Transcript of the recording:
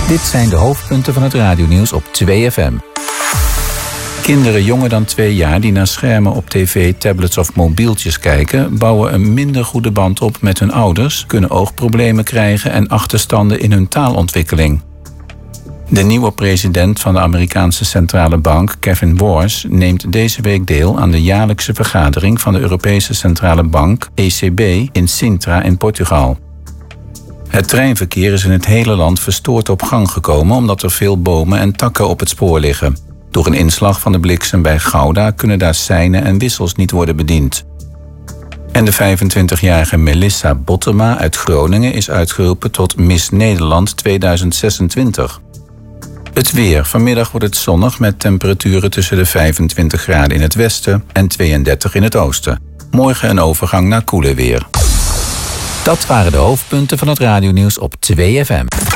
Dit zijn de hoofdpunten van het radionieuws op 2FM. Kinderen jonger dan 2 jaar die naar schermen op tv, tablets of mobieltjes kijken, bouwen een minder goede band op met hun ouders, kunnen oogproblemen krijgen en achterstanden in hun taalontwikkeling. De nieuwe president van de Amerikaanse Centrale Bank, Kevin Warsh, neemt deze week deel aan de jaarlijkse vergadering van de Europese Centrale Bank, ECB, in Sintra in Portugal. Het treinverkeer is in het hele land verstoord op gang gekomen omdat er veel bomen en takken op het spoor liggen. Door een inslag van de bliksem bij Gouda kunnen daar seinen en wissels niet worden bediend. En de 25-jarige Melissa Bottema uit Groningen is uitgeroepen tot Miss Nederland 2026. Het weer. Vanmiddag wordt het zonnig met temperaturen tussen de 25 graden in het westen en 32 in het oosten. Morgen een overgang naar koeler weer. Dat waren de hoofdpunten van het radionieuws op 2FM.